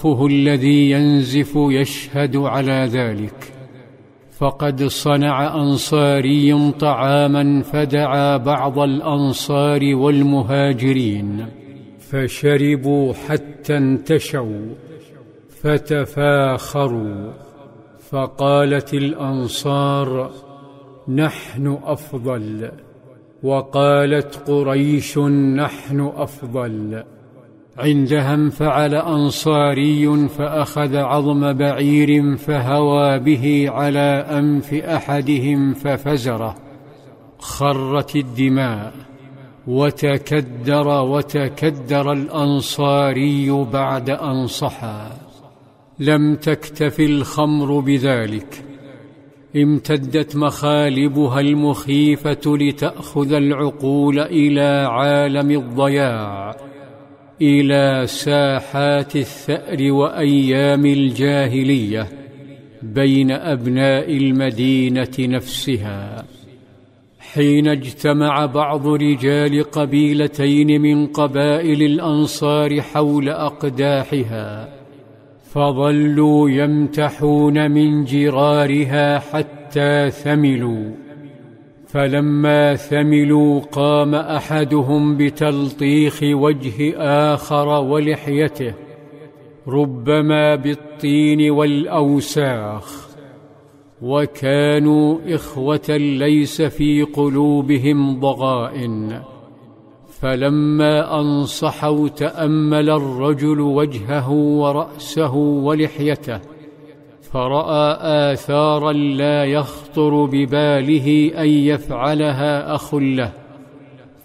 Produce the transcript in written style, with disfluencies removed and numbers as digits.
هو الذي ينزف يشهد على ذلك. فقد صنع أنصاري طعاما فدعا بعض الأنصار والمهاجرين، فشربوا حتى انتشوا فتفاخروا، فقالت الأنصار: نحن أفضل، وقالت قريش: نحن أفضل. عندها انفعل أنصاري فأخذ عظم بعير فهوى به على أنف أحدهم ففزره، خرت الدماء، وتكدر الأنصاري بعد أن صحى. لم تكتف الخمر بذلك، امتدت مخالبها المخيفة لتأخذ العقول إلى عالم الضياع، إلى ساحات الثأر وأيام الجاهلية بين أبناء المدينة نفسها. حين اجتمع بعض رجال قبيلتين من قبائل الأنصار حول أقداحها، فظلوا يمتحون من جرارها حتى ثملوا. فلما ثملوا قام أحدهم بتلطيخ وجه آخر ولحيته، ربما بالطين والأوساخ، وكانوا إخوة ليس في قلوبهم ضغائن. فلما أنصحوا تأمل الرجل وجهه ورأسه ولحيته، فرأى آثارا لا يخطر بباله أن يفعلها أخ له،